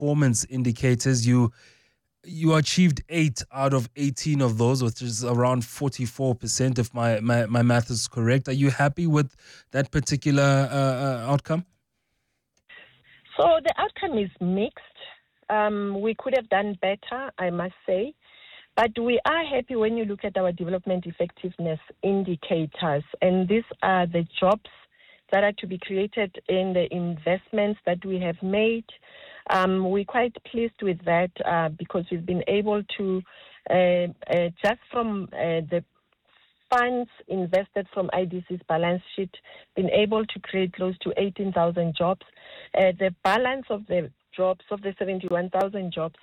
performance indicators. You achieved 8 out of 18 of those, which is around 44%, if my math is correct. Are you happy with that particular outcome? So the outcome is mixed. We could have done better, I must say. But we are happy when you look at our development effectiveness indicators. And these are the jobs that are to be created in the investments that we have made. We're quite pleased with that because we've been able to, just from the funds invested from IDC's balance sheet, been able to create close to 18,000 jobs. The balance of the jobs, of the 71,000 jobs,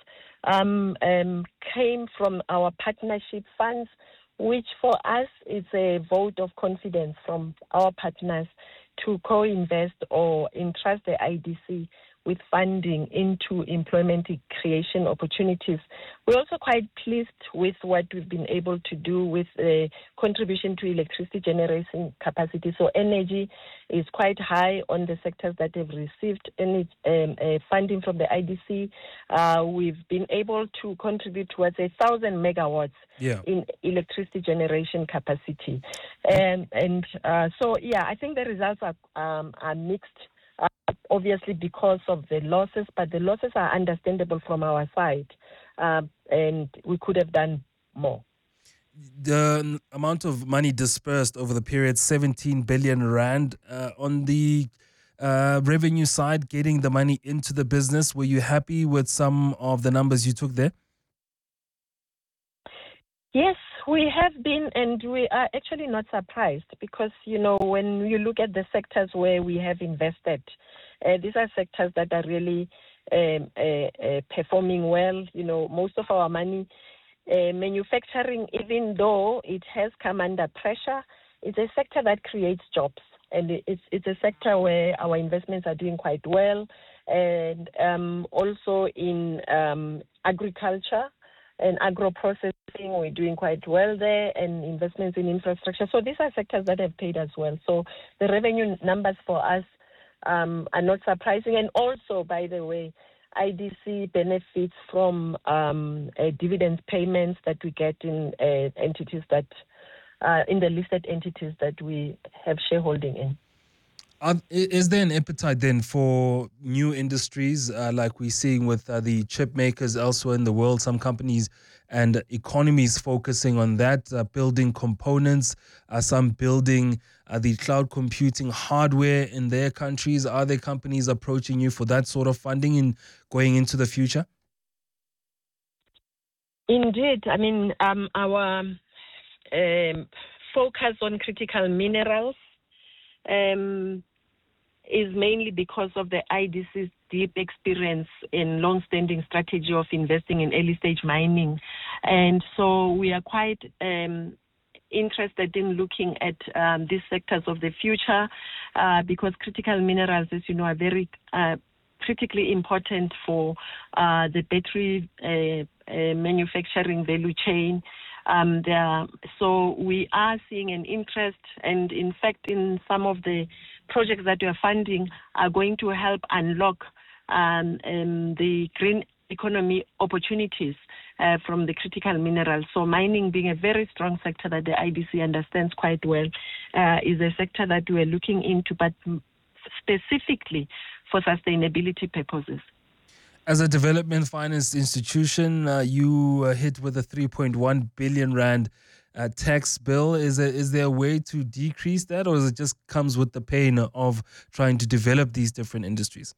came from our partnership funds, which for us is a vote of confidence from our partners to co-invest or entrust the IDC with funding into employment creation opportunities. We're also quite pleased with what we've been able to do with the contribution to electricity generation capacity. So energy is quite high on the sectors that have received any funding from the IDC. We've been able to contribute towards 1,000 megawatts in electricity generation capacity. I think the results are mixed. Obviously because of the losses, but the losses are understandable from our side, and we could have done more. The amount of money dispersed over the period, 17 billion rand, on the revenue side, getting the money into the business. Were you happy with some of the numbers you took there? Yes, we have been, and we are actually not surprised because, when you look at the sectors where we have invested, these are sectors that are really performing well. Most of our money, manufacturing, even though it has come under pressure, it's a sector that creates jobs. And it's a sector where our investments are doing quite well. And also in agriculture and agro-processing, we're doing quite well there, and investments in infrastructure. So these are sectors that have paid as well. So the revenue numbers for us are not surprising. And also, by the way, IDC benefits from dividend payments that we get in entities that in the listed entities that we have shareholding in. Is there an appetite then for new industries like we're seeing with the chip makers elsewhere in the world? Some companies and economies focusing on that, building components, some building the cloud computing hardware in their countries. Are there companies approaching you for that sort of funding in going into the future? Indeed. I mean, our focus on critical minerals is mainly because of the IDC's deep experience in long-standing strategy of investing in early-stage mining. And so we are quite interested in looking at these sectors of the future because critical minerals, as you know, are very critically important for the battery manufacturing value chain. So we are seeing an interest, and in fact, in some of the projects that we are funding are going to help unlock the green economy opportunities from the critical minerals. So mining being a very strong sector that the IDC understands quite well is a sector that we are looking into, but specifically for sustainability purposes. As a development finance institution, you hit with a 3.1 billion rand tax bill. Is there a way to decrease that, or is it just comes with the pain of trying to develop these different industries?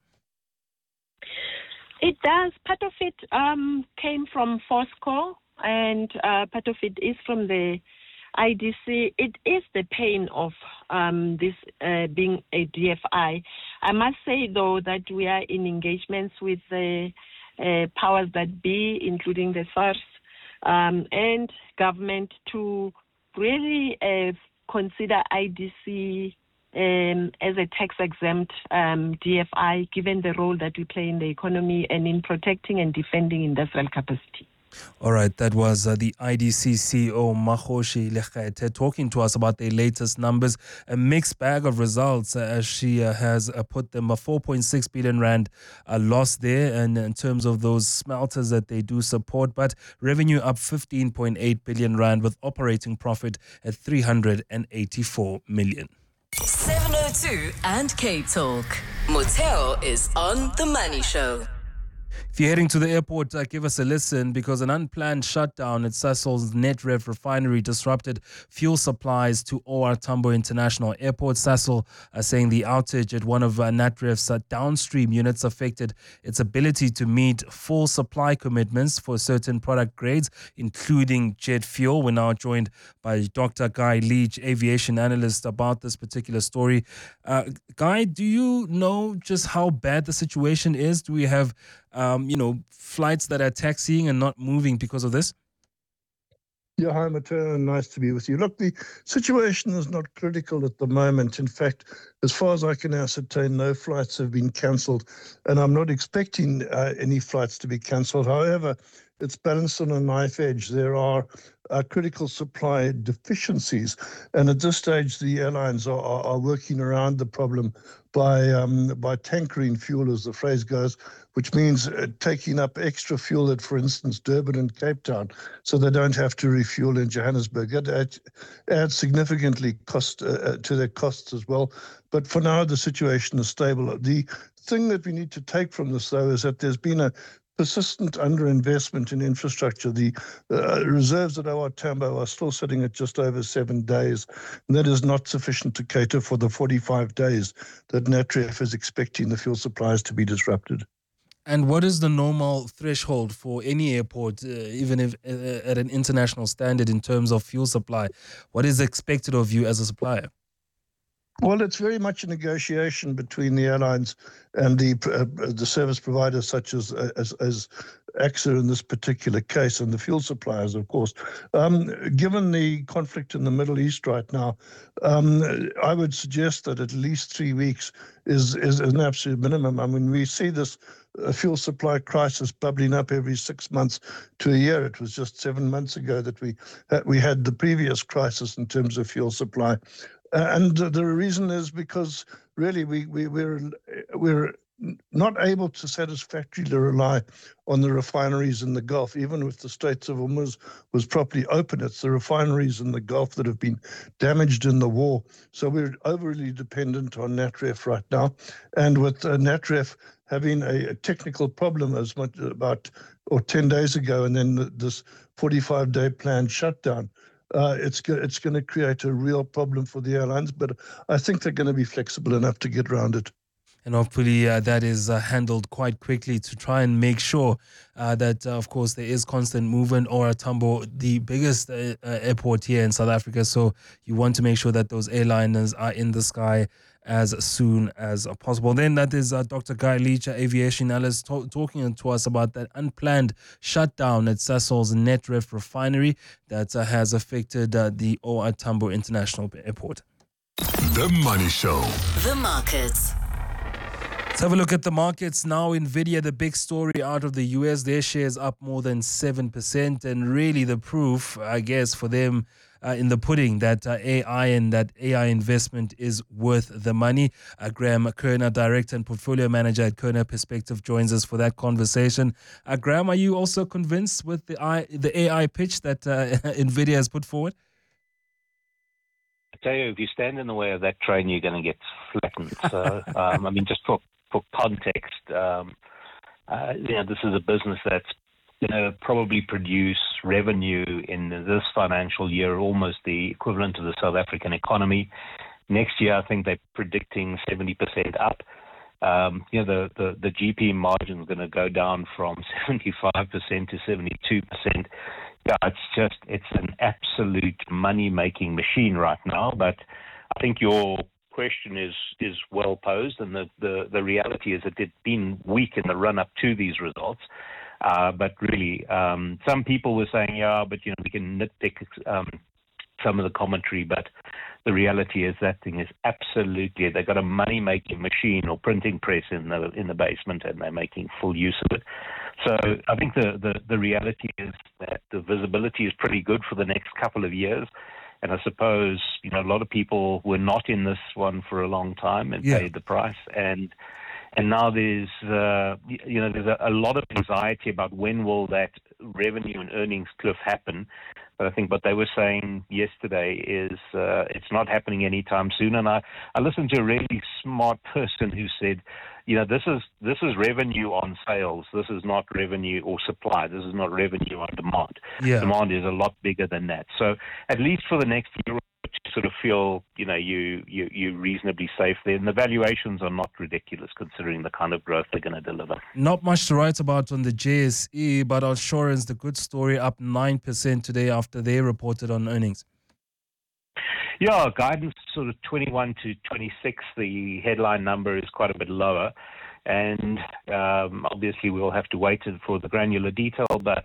It does. Part of it came from Fosco, and part of it is from the IDC. It is the pain of this being a DFI. I must say, though, that we are in engagements with the powers that be, including the SARS and government, to really consider IDC as a tax-exempt DFI, given the role that we play in the economy and in protecting and defending industrial capacity. All right, that was the IDC CEO Makgoshi Legaete talking to us about their latest numbers. A mixed bag of results as she has put them a 4.6 billion rand loss there, and in terms of those smelters that they do support, but revenue up 15.8 billion rand with operating profit at 384 million. 702 and Cape Talk. Motheo is on The Money Show. If you're heading to the airport, give us a listen because an unplanned shutdown at Sasol's Netrev refinery disrupted fuel supplies to OR Tambo International Airport. Sasol saying the outage at one of Natrev's downstream units affected its ability to meet full supply commitments for certain product grades, including jet fuel. We're now joined by Dr. Guy Leach, aviation analyst, about this particular story. Guy, do you know just how bad the situation is? Do we have flights that are taxiing and not moving because of this? Yeah, hi, Matteo, and nice to be with you. Look, the situation is not critical at the moment. In fact, as far as I can ascertain, no flights have been cancelled, and I'm not expecting any flights to be cancelled. However, it's balanced on a knife edge. There are critical supply deficiencies, and at this stage, the airlines are working around the problem by tankering fuel, as the phrase goes, which means taking up extra fuel at, for instance, Durban and Cape Town, so they don't have to refuel in Johannesburg. It adds significantly cost to their costs as well. But for now, the situation is stable. The thing that we need to take from this, though, is that there's been a persistent underinvestment in infrastructure. The reserves at OR Tambo are still sitting at just over 7 days, and that is not sufficient to cater for the 45 days that Natrev is expecting the fuel supplies to be disrupted. And what is the normal threshold for any airport, even if at an international standard, in terms of fuel supply? What is expected of you as a supplier? Well, it's very much a negotiation between the airlines and the service providers, such as AXA in this particular case, and the fuel suppliers, of course. Given the conflict in the Middle East right now, I would suggest that at least 3 weeks is an absolute minimum. I mean, we see this fuel supply crisis bubbling up every 6 months to a year. It was just 7 months ago that we had the previous crisis in terms of fuel supply. And the reason is because really we're not able to satisfactorily rely on the refineries in the Gulf, even if the Straits of Hormuz was properly open. It's the refineries in the Gulf that have been damaged in the war. So we're overly dependent on Natref right now. And with Natref having a technical problem as much about 10 days ago, and then this 45-day planned shutdown, it's going to create a real problem for the airlines, but I think they're going to be flexible enough to get around it. And hopefully that is handled quite quickly to try and make sure that, of course, there is constant movement. OR Tambo, the biggest airport here in South Africa, so you want to make sure that those airliners are in the sky as soon as possible. Then that is Dr. Guy Leach, aviation analyst, talking to us about that unplanned shutdown at Sasol's Netrev refinery that has affected the OR Tambo International Airport. The Money Show. The markets. Let's have a look at the markets now. Nvidia, the big story out of the US, their shares up more than 7%, and really the proof, I guess, for them in the pudding that AI and that AI investment is worth the money. Graham Kerner, Director and Portfolio Manager at Kerner Perspective, joins us for that conversation. Graham, are you also convinced with the AI pitch that Nvidia has put forward? I tell you, if you stand in the way of that train, you're going to get flattened. So, I mean, just for context, this is a business that's probably produce revenue in this financial year almost the equivalent of the South African economy. Next year, I think they're predicting 70% up. The GP margin is going to go down from 75% to 72%. Yeah, it's an absolute money-making machine right now. But I think your question is well posed, and the reality is that it's been weak in the run-up to these results. But really, some people were saying, we can nitpick some of the commentary, but the reality is that thing is absolutely, they've got a money-making machine or printing press in the basement, and they're making full use of it. So I think the reality is that the visibility is pretty good for the next couple of years. And I suppose, a lot of people were not in this one for a long time and paid the price. And now there's a lot of anxiety about when will that revenue and earnings cliff happen. But I think what they were saying yesterday is it's not happening anytime soon. And I listened to a really smart person who said, this is revenue on sales. This is not revenue or supply. This is not revenue on demand. Yeah. Demand is a lot bigger than that. So at least for the next year, you sort of feel, you're reasonably safe there. And the valuations are not ridiculous considering the kind of growth they're going to deliver. Not much to write about on the JSE, but Outsurance, the good story, up 9% today after they reported on earnings. Yeah, guidance sort of 21 to 26. The headline number is quite a bit lower. And obviously we'll have to wait for the granular detail. But,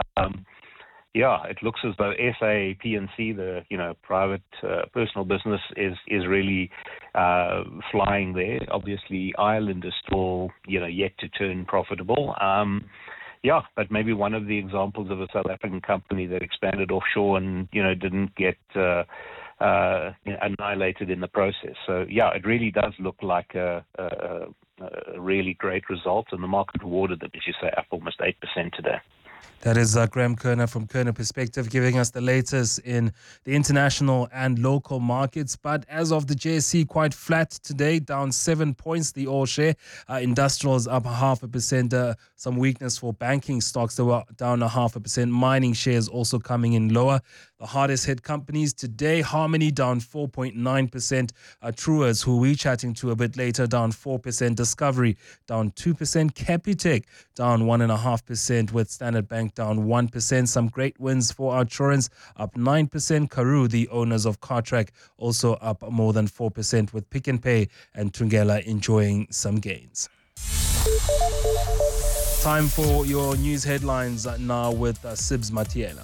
it looks as though SA P&C, the private personal business, is really flying there. Obviously, Ireland is still yet to turn profitable. But maybe one of the examples of a South African company that expanded offshore and didn't get annihilated in the process. So it really does look like a really great result, and the market rewarded them, as you say, up almost 8% today. That is Graham Kerner from Kerner Perspective giving us the latest in the international and local markets. But as of the JSE, quite flat today, down 7 points, the all share. Industrials up 0.5%. Some weakness for banking stocks that were down 0.5%. Mining shares also coming in lower. The hardest hit companies today, Harmony down 4.9%. Truers, who we're chatting to a bit later, down 4%. Discovery down 2%. Capitec down 1.5%, with Standard Bank down 1%. Some great wins for Outsurance, up 9%. Karoo, the owners of Cartrack, also up more than 4%, with Pick n Pay and Thungela enjoying some gains. Time for your news headlines now with Sibs Matiela.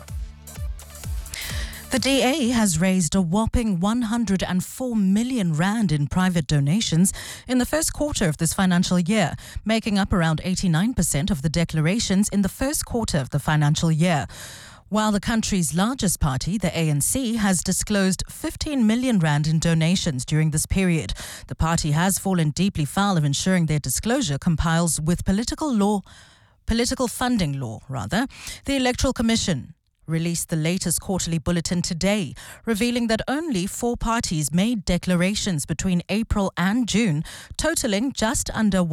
The DA has raised a whopping 104 million rand in private donations in the first quarter of this financial year, making up around 89% of the declarations in the first quarter of the financial year. While the country's largest party, the ANC, has disclosed 15 million rand in donations during this period. The party has fallen deeply foul of ensuring their disclosure complies with political funding law. The Electoral Commission released the latest quarterly bulletin today, revealing that only 4 parties made declarations between April and June, totaling just under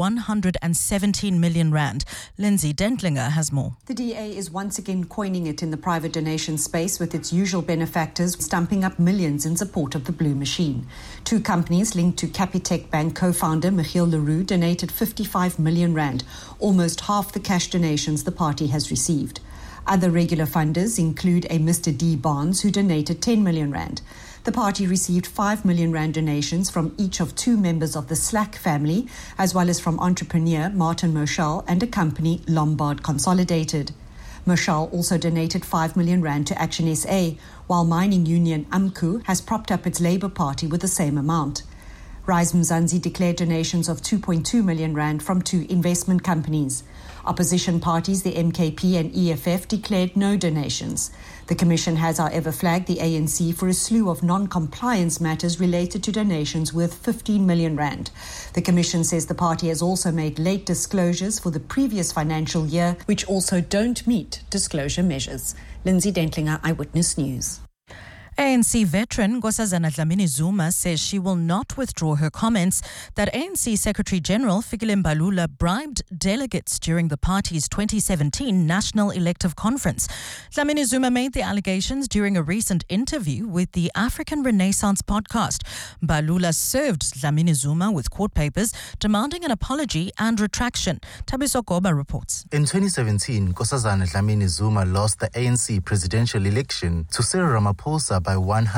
117 million rand. Lindsay Dentlinger has more. The DA is once again coining it in the private donation space, with its usual benefactors stumping up millions in support of the blue machine. 2 companies linked to Capitec Bank co-founder Michiel Leroux donated 55 million rand, almost half the cash donations the party has received. Other regular funders include a Mr. D. Barnes, who donated 10 million rand. The party received 5 million rand donations from each of 2 members of the Slack family, as well as from entrepreneur Martin Moshal and a company, Lombard Consolidated. Moshal also donated 5 million rand to Action SA, while mining union AMCU has propped up its Labour Party with the same amount. Rise Mzansi declared donations of 2.2 million rand from 2 investment companies. Opposition parties, the MKP and EFF, declared no donations. The Commission has, however, flagged the ANC for a slew of non-compliance matters related to donations worth 15 million rand. The Commission says the party has also made late disclosures for the previous financial year, which also don't meet disclosure measures. Lindsay Dentlinger, Eyewitness News. ANC veteran Nkosazana Dlamini-Zuma says she will not withdraw her comments that ANC Secretary-General Fikile Mbalula bribed delegates during the party's 2017 National Elective Conference. Dlamini-Zuma made the allegations during a recent interview with the African Renaissance podcast. Mbalula served Dlamini-Zuma with court papers demanding an apology and retraction. Tabiso Goba reports. In 2017, Nkosazana Dlamini-Zuma lost the ANC presidential election to Cyril Ramaphosa by by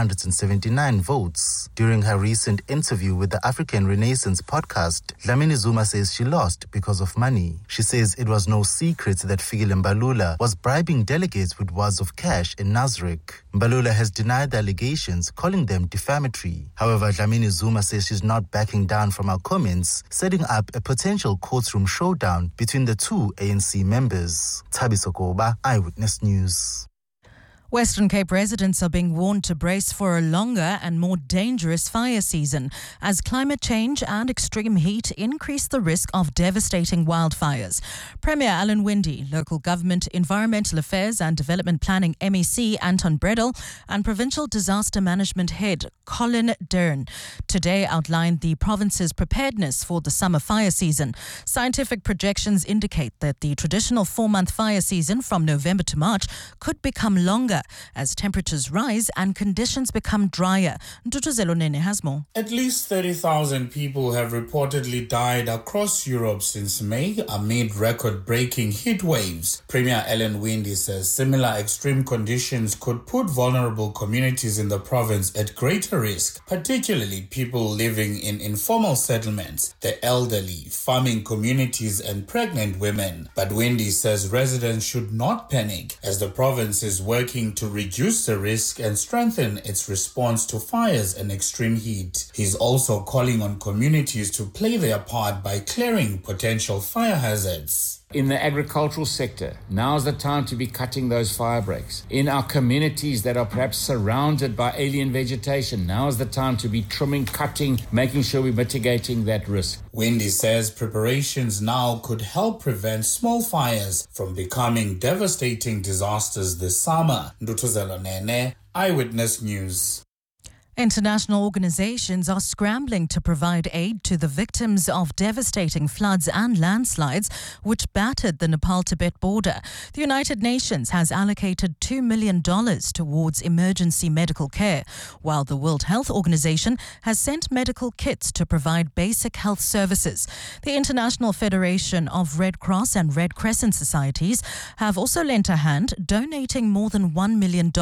179 votes. During her recent interview with the African Renaissance podcast, Dlamini Zuma says she lost because of money. She says it was no secret that Fikile Mbalula was bribing delegates with wads of cash in Nasrec. Mbalula has denied the allegations, calling them defamatory. However, Dlamini Zuma says she's not backing down from her comments, setting up a potential courtroom showdown between the two ANC members. Thabiso Koba, Eyewitness News. Western Cape residents are being warned to brace for a longer and more dangerous fire season as climate change and extreme heat increase the risk of devastating wildfires. Premier Alan Winde, Local Government, Environmental Affairs and Development Planning MEC Anton Bredel, and Provincial Disaster Management Head Colin Dern today outlined the province's preparedness for the summer fire season. Scientific projections indicate that the traditional 4-month fire season from November to March could become longer as temperatures rise and conditions become drier. Ntutuzelo Nene has more. At least 30,000 people have reportedly died across Europe since May amid record-breaking heat waves. Premier Alan Winde says similar extreme conditions could put vulnerable communities in the province at greater risk, particularly people living in informal settlements, the elderly, farming communities and pregnant women. But Winde says residents should not panic as the province is working to reduce the risk and strengthen its response to fires and extreme heat. He's also calling on communities to play their part by clearing potential fire hazards. In the agricultural sector, now's the time to be cutting those fire breaks. In our communities that are perhaps surrounded by alien vegetation, now's the time to be trimming, cutting, making sure we're mitigating that risk. Winde says preparations now could help prevent small fires from becoming devastating disasters this summer. Ndutuzelo Nene, Eyewitness News. International organizations are scrambling to provide aid to the victims of devastating floods and landslides which battered the Nepal-Tibet border. The United Nations has allocated $2 million towards emergency medical care, while the World Health Organization has sent medical kits to provide basic health services. The International Federation of Red Cross and Red Crescent Societies have also lent a hand, donating more than $1 million.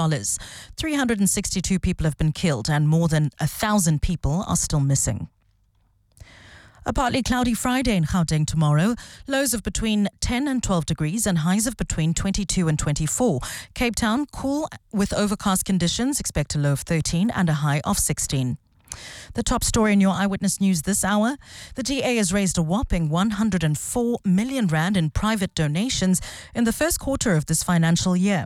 362 people have been killed and more than 1,000 people are still missing. A partly cloudy Friday in Gauteng tomorrow. Lows of between 10 and 12 degrees and highs of between 22 and 24. Cape Town, cool with overcast conditions. Expect a low of 13 and a high of 16. The top story in your Eyewitness News this hour. The DA has raised a whopping 104 million rand in private donations in the first quarter of this financial year.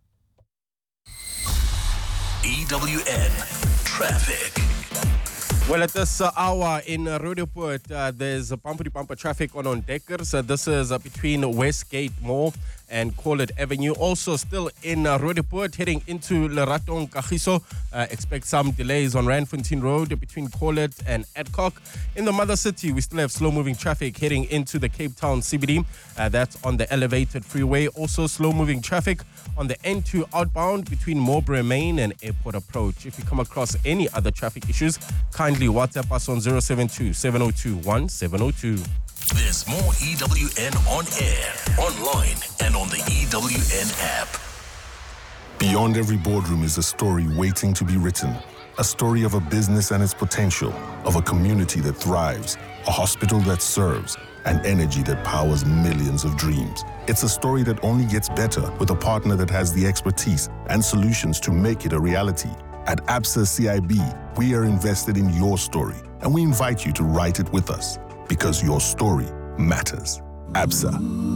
EWN Traffic. Well, at this hour in Roodepoort, there's a bumper traffic on Ondekkers. This is between Westgate Mall and Collett Avenue. Also still in Roodepoort, heading into Leratong Kagiso. Expect some delays on Randfontein Road between Collett and Adcock. In the Mother City, we still have slow-moving traffic heading into the Cape Town CBD. That's on the elevated freeway. Also slow-moving traffic on the N2 outbound between Marlborough Main and Airport Approach. If you come across any other traffic issues, kindly WhatsApp us on 072-702-1702. There's more EWN on air, online, and on the EWN app. Beyond every boardroom is a story waiting to be written. A story of a business and its potential, of a community that thrives, a hospital that serves, and energy that powers millions of dreams. It's a story that only gets better with a partner that has the expertise and solutions to make it a reality. At Absa CIB, we are invested in your story, and we invite you to write it with us, because your story matters. Absa,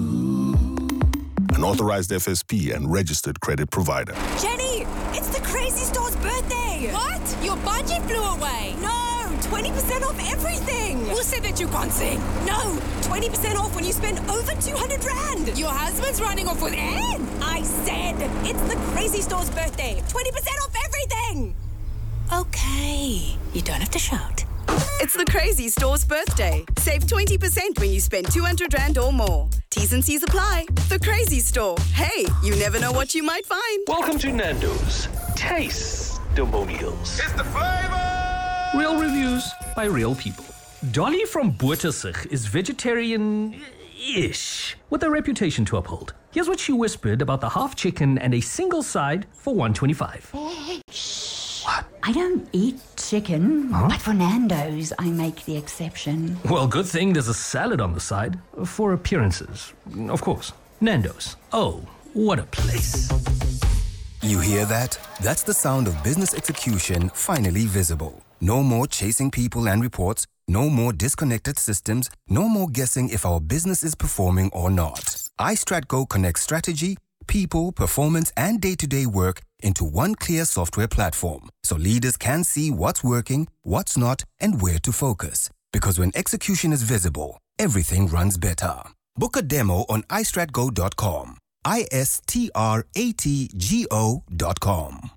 an authorized FSP and registered credit provider. Jenny, it's the Crazy Store's birthday. What? Your budget flew away. No, 20% off everything. Who said that you can't sing? No, 20% off when you spend over 200 Rand. Your husband's running off with Anne. I said, it's the Crazy Store's birthday. 20% off everything. Okay, you don't have to shout. It's the Crazy Store's birthday. Save 20% when you spend 200 Rand or more. T's and C's apply. The Crazy Store. Hey, you never know what you might find. Welcome to Nando's Taste-Demonials. It's the flavor! Real reviews by real people. Dolly from Boertesig is vegetarian-ish, with a reputation to uphold. Here's what she whispered about the half chicken and a single side for $125. I don't eat chicken, but for Nando's, I make the exception. Well, good thing there's a salad on the side for appearances. Of course. Nando's. Oh, what a place. You hear that? That's the sound of business execution finally visible. No more chasing people and reports. No more disconnected systems. No more guessing if our business is performing or not. iStratGo connects strategy, people, performance, and day-to-day work into one clear software platform, so leaders can see what's working, what's not, and where to focus. Because when execution is visible, everything runs better. Book a demo on istratgo.com. istratgo.com.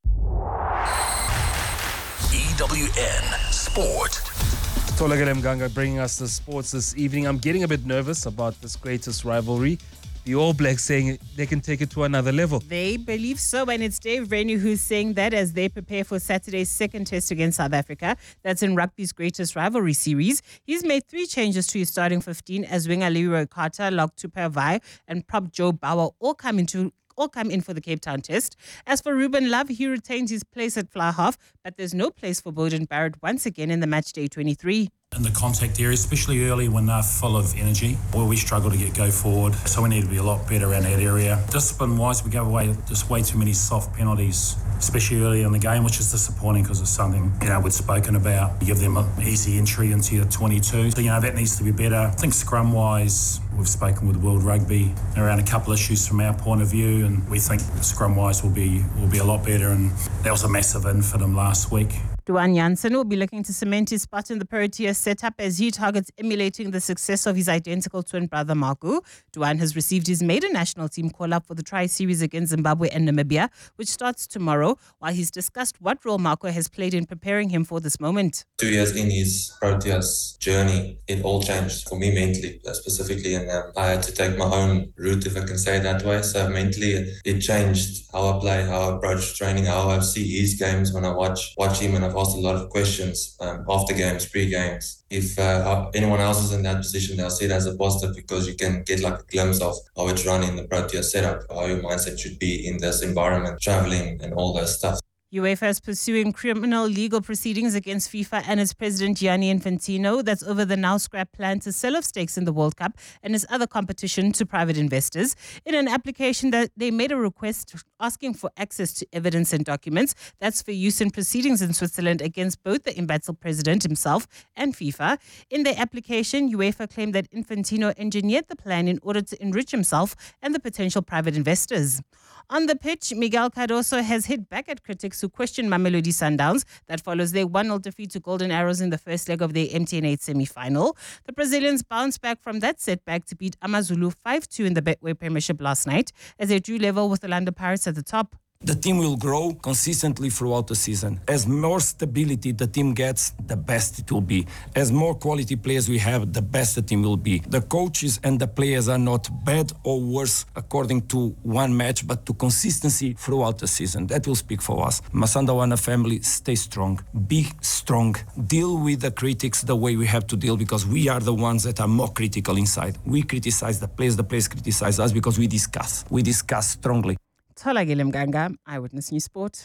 EWN Sport. Tolagale Mganga bringing us the sports this evening. I'm getting a bit nervous about this greatest rivalry. The All Blacks saying they can take it to another level. They believe so, and it's Dave Rennie who's saying that as they prepare for Saturday's second test against South Africa. That's in rugby's greatest rivalry series. He's made 3 changes to his starting 15 as winger Leroy Carter, lock Tupai Vai, and prop Joe Bauer all come in for the Cape Town test. As for Ruben Love, he retains his place at fly half, but there's no place for Beauden Barrett once again in the match day 23. In the contact area, especially early when they're full of energy, where we struggle to go forward. So we need to be a lot better around that area. Discipline-wise, we go away just way too many soft penalties, especially early in the game, which is disappointing because it's something, we'd spoken about. You give them an easy entry into your 22. So, that needs to be better. I think scrum-wise, we've spoken with World Rugby around a couple of issues from our point of view, and we think scrum-wise will be a lot better, and that was a massive in for them last week. Duan Jansen will be looking to cement his spot in the Proteas setup as he targets emulating the success of his identical twin brother Marco. Duan has received his maiden national team call-up for the tri-series against Zimbabwe and Namibia, which starts tomorrow, while he's discussed what role Marco has played in preparing him for this moment. 2 years in his Proteas journey, it all changed for me mentally, specifically, and I had to take my own route, if I can say it that way. So mentally, it changed how I play, how I approach training, how I see his games when I watch him, and I've asked a lot of questions after games, pre-games. If anyone else is in that position, they'll see it as a positive because you can get like a glimpse of how it's run in the Protea setup, how your mindset should be in this environment, traveling and all that stuff. UEFA is pursuing criminal legal proceedings against FIFA and its president Gianni Infantino. That's over the now scrapped plan to sell off stakes in the World Cup and its other competition to private investors. In an application that they made a request asking for access to evidence and documents. That's for use in proceedings in Switzerland against both the embattled president himself and FIFA. In their application, UEFA claimed that Infantino engineered the plan in order to enrich himself and the potential private investors. On the pitch, Miguel Cardoso has hit back at critics who question Mamelodi Sundowns. That follows their 1-0 defeat to Golden Arrows in the first leg of their MTN8 semi-final. The Brazilians bounced back from that setback to beat Amazulu 5-2 in the Betway Premiership last night as they drew level with the Orlando Pirates at the top. The team will grow consistently throughout the season. As more stability the team gets, the best it will be. As more quality players we have, the best the team will be. The coaches and the players are not bad or worse according to one match, but to consistency throughout the season. That will speak for us. Masandawana family, stay strong. Be strong. Deal with the critics the way we have to deal, because we are the ones that are more critical inside. We criticize the players criticize us because we discuss. We discuss strongly. Tolagale Mganga, Eyewitness News Sport.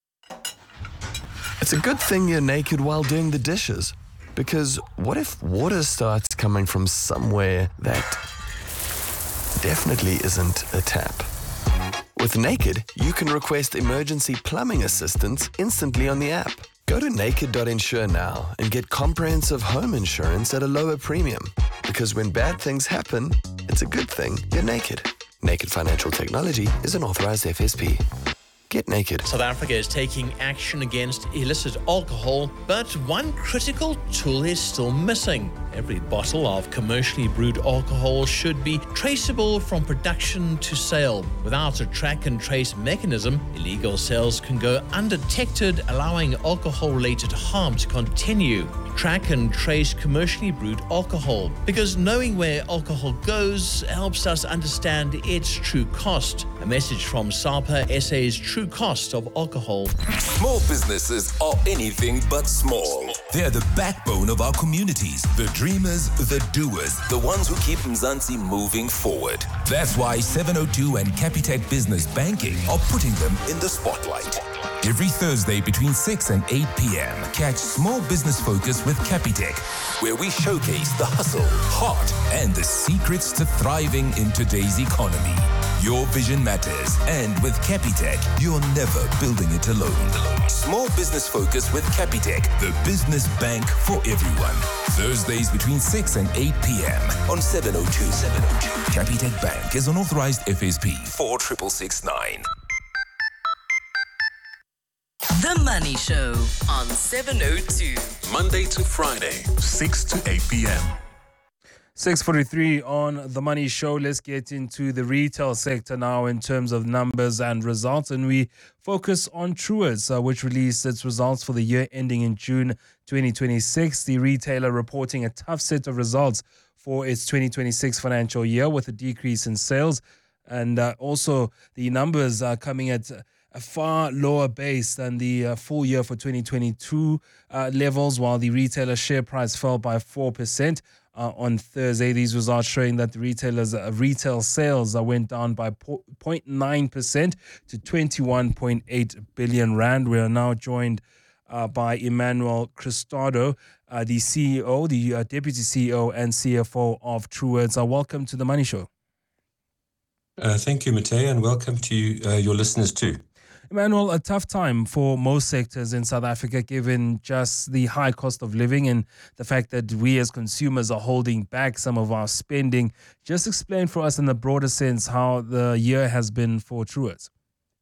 It's a good thing you're naked while doing the dishes, because what if water starts coming from somewhere that definitely isn't a tap? With Naked, you can request emergency plumbing assistance instantly on the app. Go to naked.insure now and get comprehensive home insurance at a lower premium, because when bad things happen, it's a good thing you're naked. Naked Financial Technology is an authorized FSP. Get naked. South Africa is taking action against illicit alcohol, but one critical tool is still missing. Every bottle of commercially brewed alcohol should be traceable from production to sale. Without a track and trace mechanism, illegal sales can go undetected, allowing alcohol-related harm to continue. Track and trace commercially brewed alcohol, because knowing where alcohol goes helps us understand its true cost. A message from SAPA, SA's true cost of alcohol. Small businesses are anything but small. They're the backbone of our communities, the dreamers, the doers, the ones who keep Mzansi moving forward. That's why 702 and Capitec Business Banking are putting them in the spotlight. Every Thursday between 6 and 8 p.m., catch Small Business Focus with Capitec, where we showcase the hustle, heart, and the secrets to thriving in today's economy. Your vision matters, and with Capitec, you're never building it alone. Small Business Focus with Capitec, the business bank for everyone. Thursdays between 6 and 8 p.m. on 702. Capitec Bank is an authorized FSP 46669. The Money Show on 702. Monday to Friday, 6 to 8 p.m. 6:43 on The Money Show. Let's get into the retail sector now in terms of numbers and results. And we focus on Truworths, which released its results for the year ending in June 2026. The retailer reporting a tough set of results for its 2026 financial year with a decrease in sales. And also the numbers are coming at a far lower base than the full year for 2022 levels, while the retailer share price fell by 4%. On Thursday, these results showing that the retailer's retail sales went down by 0.9% to 21.8 billion rand. We are now joined by Emmanuel Cristado, the CEO, the Deputy CEO and CFO of Truworths. Welcome to The Money Show. Thank you, Mateo, and welcome to your listeners too. Emmanuel, a tough time for most sectors in South Africa, given just the high cost of living and the fact that we as consumers are holding back some of our spending. Just explain for us in the broader sense how the year has been for Truworths.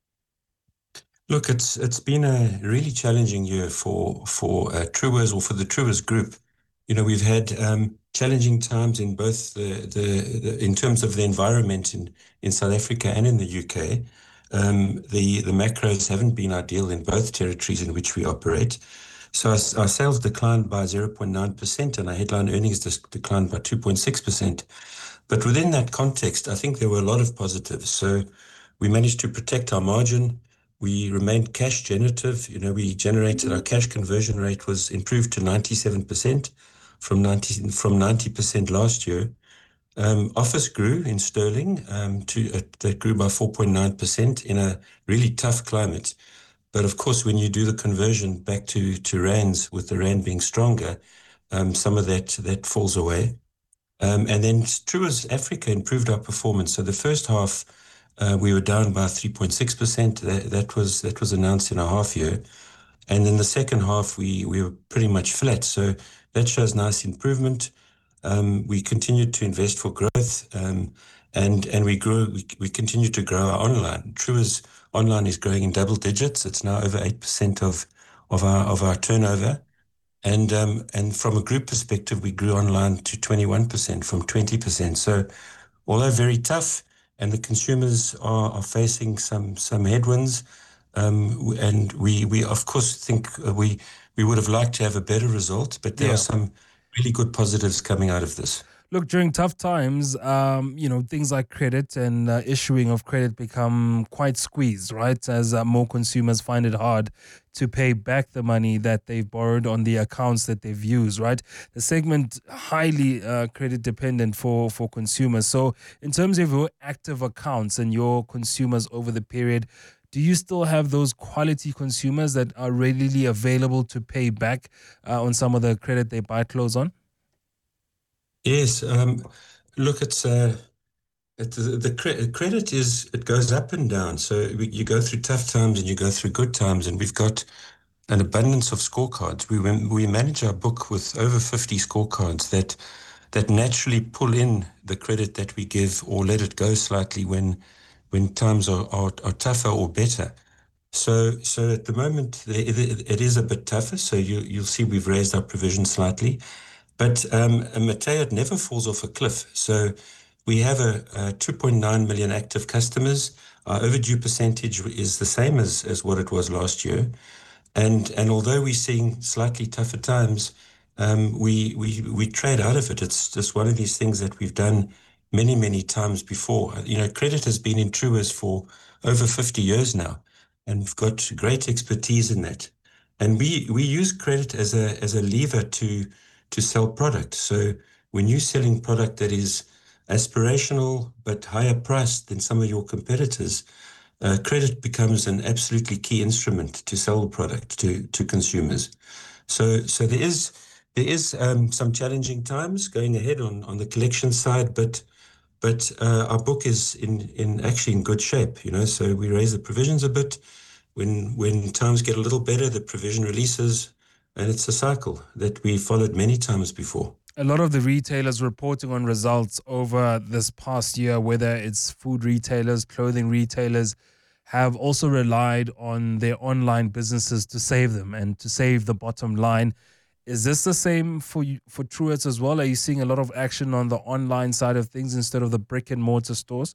Look, it's been a really challenging year for Truworths, or for the Truworths Group. You know, we've had challenging times in both in terms of the environment in South Africa and in the UK. The macros haven't been ideal in both territories in which we operate. So our sales declined by 0.9% and our headline earnings declined by 2.6%. But within that context, I think there were a lot of positives. So we managed to protect our margin. We remained cash generative. You know, we generated, our cash conversion rate was improved to 97% from 90% last year. Office grew in sterling, that grew by 4.9% in a really tough climate. But of course, when you do the conversion back to rands, with the rand being stronger, some of that falls away. And then Truworths Africa improved our performance. So the first half, we were down by 3.6%. That was announced in our half year. And then the second half, we were pretty much flat. So that shows nice improvement. We continued to invest for growth, and we continue to grow our online. Truworths online is growing in double digits. It's now over 8% of our turnover, and from a group perspective, we grew online to 21% from 20%. So, although very tough, and the consumers are facing some headwinds, and we of course think we would have liked to have a better result, but there are some really good positives coming out of this. Look, during tough times, things like credit and issuing of credit become quite squeezed, right? As more consumers find it hard to pay back the money that they've borrowed on the accounts that they've used, right? The segment highly credit dependent for consumers. So in terms of your active accounts and your consumers over the period, do you still have those quality consumers that are readily available to pay back on some of the credit they buy clothes on? Yes. Look, the credit it goes up and down. So you go through tough times and you go through good times, and we've got an abundance of scorecards. We manage our book with over 50 scorecards that naturally pull in the credit that we give or let it go slightly when times are tougher or better. So at the moment, it is a bit tougher. So you'll see we've raised our provision slightly. But Mateo, it never falls off a cliff. So we have a 2.9 million active customers. Our overdue percentage is the same as what it was last year. And although we're seeing slightly tougher times, we trade out of it. It's just one of these things that we've done many, many times before. You know, credit has been in Truworths for over 50 years now, and we've got great expertise in that. And we use credit as a lever to sell product. So when you're selling product that is aspirational but higher priced than some of your competitors, credit becomes an absolutely key instrument to sell the product to consumers. So there is some challenging times going ahead on the collection side, but our book is actually in good shape, So we raise the provisions a bit. When times get a little better, the provision releases, and it's a cycle that we followed many times before. A lot of the retailers reporting on results over this past year, whether it's food retailers, clothing retailers, have also relied on their online businesses to save them and to save the bottom line. Is this the same for Truworths as well? Are you seeing a lot of action on the online side of things instead of the brick and mortar stores?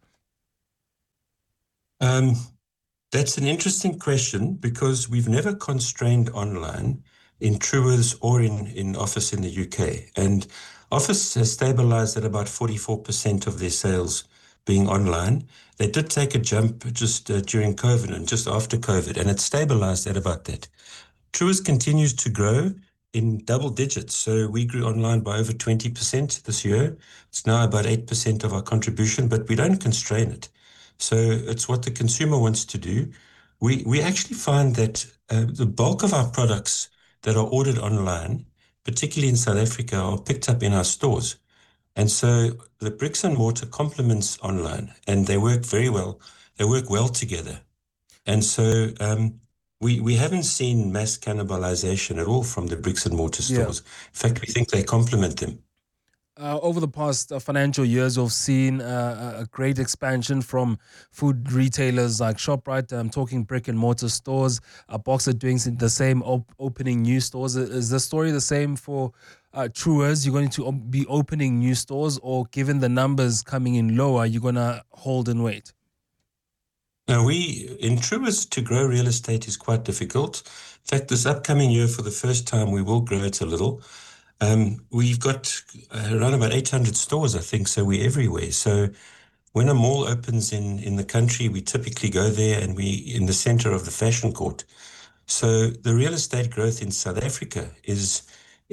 That's an interesting question, because we've never constrained online in Truworths or in Office in the UK. And Office has stabilized at about 44% of their sales being online. They did take a jump just during COVID and just after COVID, and it stabilized at about that. Truworths continues to grow in double digits. So we grew online by over 20% this year. It's now about 8% of our contribution, but we don't constrain it. So it's what the consumer wants to do. We actually find that the bulk of our products that are ordered online, particularly in South Africa, are picked up in our stores. And so the bricks and mortar complements online, and they work very well. They work well together. And so we haven't seen mass cannibalization at all from the bricks and mortar stores. Yeah. In fact, we think they complement them. Over the past financial years, we've seen a great expansion from food retailers like ShopRite. I'm talking brick and mortar stores. Boxer doing the same, opening new stores. Is the story the same for Truworths? You're going to be opening new stores, or given the numbers coming in lower, you're going to hold and wait? Now, in Truworths, to grow real estate is quite difficult. In fact, this upcoming year, for the first time, we will grow it a little. We've got around about 800 stores, I think, so we're everywhere. So when a mall opens in the country, we typically go there, and we in the center of the fashion court. So the real estate growth in South Africa is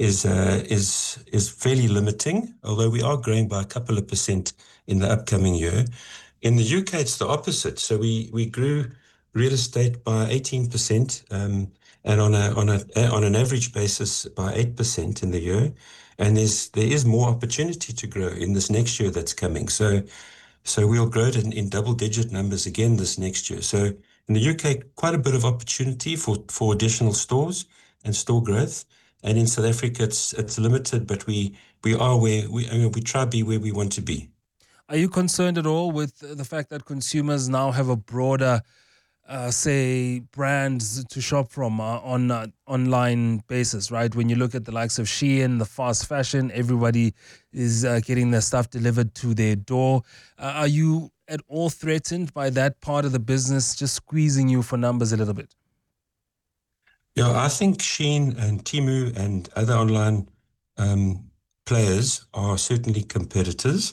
fairly limiting, although we are growing by a couple of % in the upcoming year. In the UK, it's the opposite. So we grew real estate by 18%, and on an average basis by 8% in the year. And there is more opportunity to grow in this next year that's coming. So we'll grow it in double-digit numbers again this next year. So in the UK, quite a bit of opportunity for additional stores and store growth. And in South Africa, it's limited, but we are where we try to be where we want to be. Are you concerned at all with the fact that consumers now have a broader, say, brands to shop from on online basis, right? When you look at the likes of Shein, the fast fashion, everybody is getting their stuff delivered to their door. Are you at all threatened by that part of the business just squeezing you for numbers a little bit? Yeah, I think Shein and Temu and other online players are certainly competitors.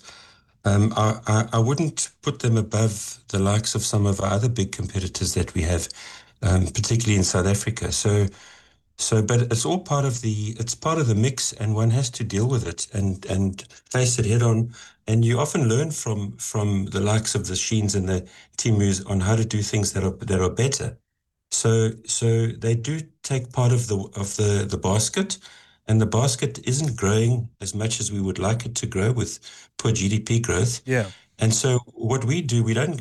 I wouldn't put them above the likes of some of our other big competitors that we have, particularly in South Africa. But it's all part of the mix, and one has to deal with it and face it head on. And you often learn from the likes of the Sheins and the Temus on how to do things that are better. So they do take part of the basket. And the basket isn't growing as much as we would like it to grow with poor GDP growth. Yeah. And so what we do, we're not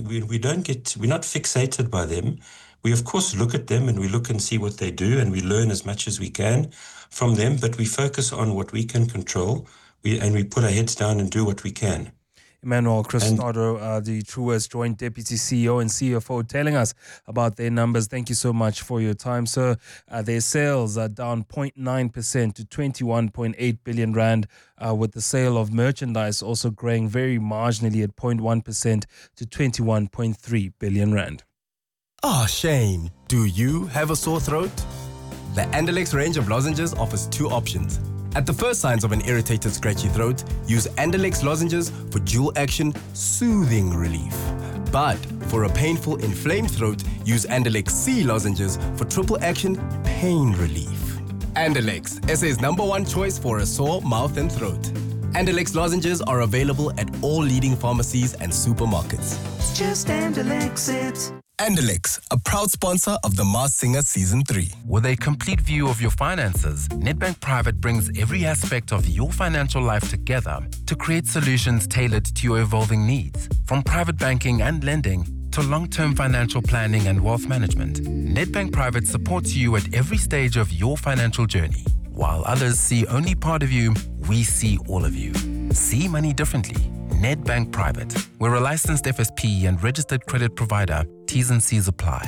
fixated by them. We of course look at them and we look and see what they do, and we learn as much as we can from them, but we focus on what we can control. We put our heads down and do what we can. Emmanuel Cristaudo, the Truworths Joint Deputy CEO and CFO, telling us about their numbers. Thank you so much for your time, sir. Their sales are down 0.9% to 21.8 billion rand, with the sale of merchandise also growing very marginally at 0.1% to 21.3 billion rand. Ah, shame. Do you have a sore throat? The Andalex range of lozenges offers two options. At the first signs of an irritated, scratchy throat, use Andalex lozenges for dual-action, soothing relief. But for a painful, inflamed throat, use Andalex C lozenges for triple-action, pain relief. Andelex, SA's #1 choice for a sore mouth and throat. Andelex lozenges are available at all leading pharmacies and supermarkets. Just Andelex it. Andelex, a proud sponsor of The Masked Singer Season 3. With a complete view of your finances, Nedbank Private brings every aspect of your financial life together to create solutions tailored to your evolving needs. From private banking and lending to long-term financial planning and wealth management, Nedbank Private supports you at every stage of your financial journey. While others see only part of you, we see all of you. See money differently. Nedbank Private. We're a licensed FSP and registered credit provider. T's and C's apply.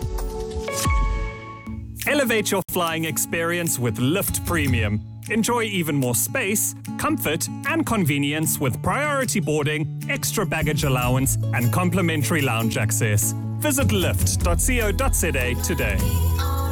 Elevate your flying experience with Lift Premium. Enjoy even more space, comfort, and convenience with priority boarding, extra baggage allowance, and complimentary lounge access. Visit lift.co.za today.